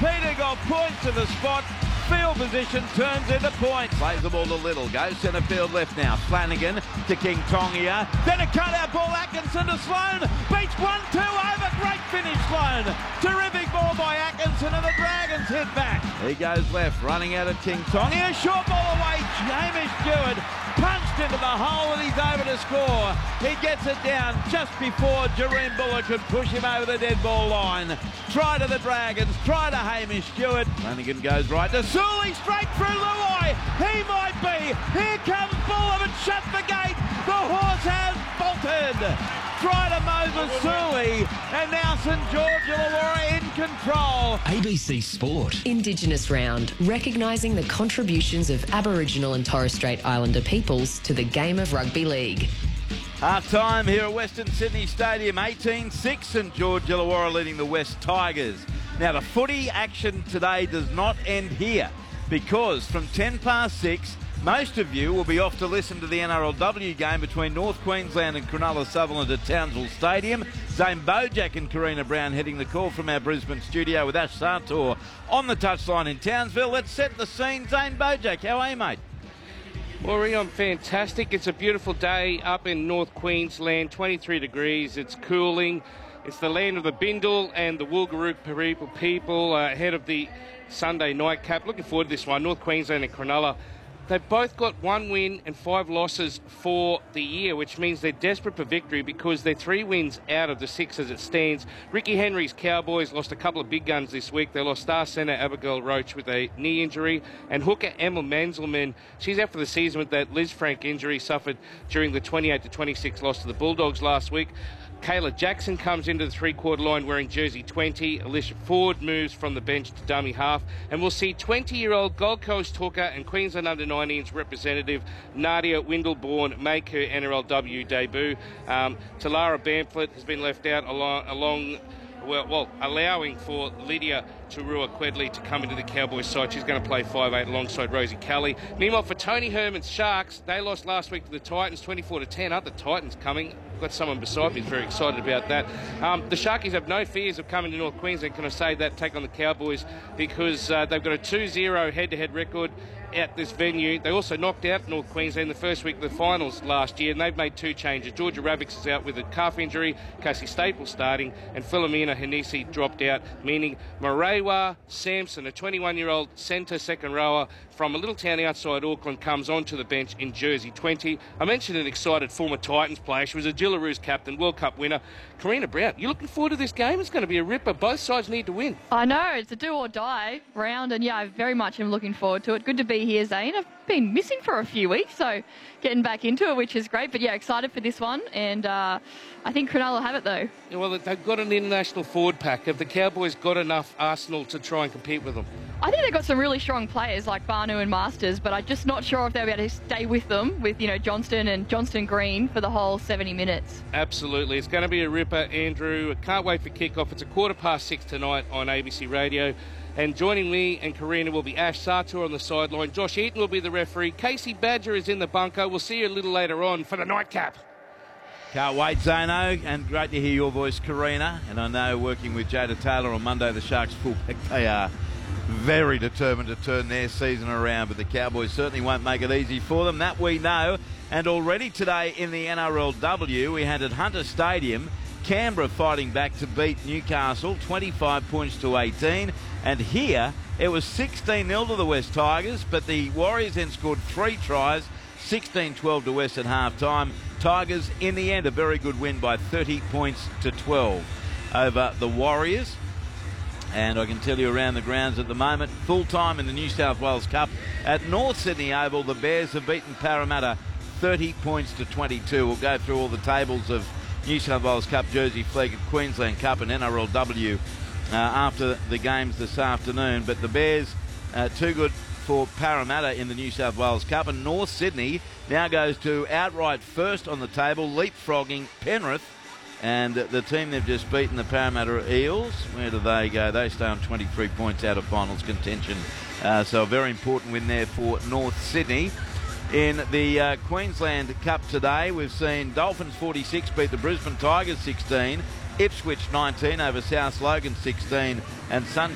Peter got points to the spot. Field position turns into points. Plays the ball to Little. Goes centre field left now. Flanagan to King Tongia. Then a cut-out ball. Atkinson to Sloan. Beats 1-2 over. Great finish, Sloan. Terrific ball by Atkinson, and the Dragons hit back. He goes left, running out of King Tongia. Short ball away. Hamish Stewart punched into the hole, and he's over to score. He gets it down just before Jareem Bullock could push him over the dead ball line. Try to the Dragons. Try to Hamish Stewart. Flanagan goes right to Sully, straight through Luai. He might be. Here comes Bullock and shut the gate. The horse has bolted. Try to Moses Sully, and now St George Illawarra in control. ABC Sport. Indigenous Round, recognising the contributions of Aboriginal and Torres Strait Islander peoples to the game of rugby league. Half-time here at Western Sydney Stadium, 18-6, St George Illawarra leading the West Tigers. Now, the footy action today does not end here, because from 6:10, most of you will be off to listen to the NRLW game between North Queensland and Cronulla Sutherland at Townsville Stadium. Zane Bojack and Karina Brown heading the call from our Brisbane studio with Ash Sartor on the touchline in Townsville. Let's set the scene. Zane Bojack, how are you, mate? Well, Rion, fantastic. It's a beautiful day up in North Queensland, 23 degrees. It's cooling. It's the land of the Bindle and the Woolgoorooka people ahead of the Sunday night cap. Looking forward to this one, North Queensland and Cronulla. They've both got 1 win and 5 losses for the year, which means they're desperate for victory because they're 3 wins out of the 6 as it stands. Ricky Henry's Cowboys lost a couple of big guns this week. They lost star centre Abigail Roach with a knee injury, and hooker Emma Manzelman, she's out for the season with that Liz Frank injury suffered during the 28-26 loss to the Bulldogs last week. Kayla Jackson comes into the three-quarter line wearing jersey 20. Alicia Ford moves from the bench to dummy half. And we'll see 20-year-old Gold Coast hooker and Queensland under-19s representative Nadia Windleborn make her NRLW debut. Talara Bamflet has been left out allowing for Lydia Turua Quedley to come into the Cowboys side. She's going to play 5'8" alongside Rosie Kelly. Meanwhile, for Tony Herman's Sharks, they lost last week to the Titans, 24-10. Aren't the Titans coming? Got someone beside me who's very excited about that. The Sharkies have no fears of coming to North Queensland, can I say that, take on the Cowboys, because they've got a 2-0 head-to-head record at this venue. They also knocked out North Queensland the first week of the finals last year, and they've made 2 changes. Georgia Ravix is out with a calf injury, Casey Staples starting, and Philomena Hanisi dropped out, meaning Marewa Sampson, a 21-year-old centre second rower from a little town outside Auckland, comes onto the bench in jersey 20. I mentioned an excited former Titans player. She was a Gillaroos captain, World Cup winner. Karina Brown, you looking forward to this game? It's going to be a ripper. Both sides need to win. I know, it's a do-or-die round, and yeah, I very much am looking forward to it. Good to be here, Zane. I've been missing for a few weeks, so getting back into it, which is great. But yeah, excited for this one, and I think Cronulla have it though. Yeah, well, they've got an international forward pack. Have the Cowboys got enough arsenal to try and compete with them? I think they've got some really strong players like Barnu and Masters, but I'm just not sure if they'll be able to stay with them, with, you know, Johnston and Johnston Green for the whole 70 minutes. Absolutely. It's going to be a ripper, Andrew. Can't wait for kickoff. It's 6:15 tonight on ABC Radio. And joining me and Karina will be Ash Sartor on the sideline. Josh Eaton will be the referee. Casey Badger is in the bunker. We'll see you a little later on for the nightcap. Can't wait, Zano, and great to hear your voice, Karina. And I know, working with Jada Taylor on Monday, the Sharks fullback, they are very determined to turn their season around, but the Cowboys certainly won't make it easy for them, that we know. And already today in the NRLW, we had at Hunter Stadium, Canberra fighting back to beat Newcastle, 25 points to 18. And here, it was 16-0 to the West Tigers, but the Warriors then scored 3 tries, 16-12 to West at half-time. Tigers, in the end, a very good win by 30 points to 12 over the Warriors. And I can tell you around the grounds at the moment, full-time in the New South Wales Cup at North Sydney Oval, the Bears have beaten Parramatta 30 points to 22. We'll go through all the tables of New South Wales Cup, Jersey Flegg, Queensland Cup and NRLW after the games this afternoon. But the Bears, too good for Parramatta in the New South Wales Cup, and North Sydney now goes to outright first on the table, leapfrogging Penrith. And the team they've just beaten, the Parramatta Eels, where do they go? They stay on 23 points out of finals contention. So a very important win there for North Sydney. In the Queensland Cup today, we've seen Dolphins 46 beat the Brisbane Tigers 16, Ipswich 19 over South Logan 16, and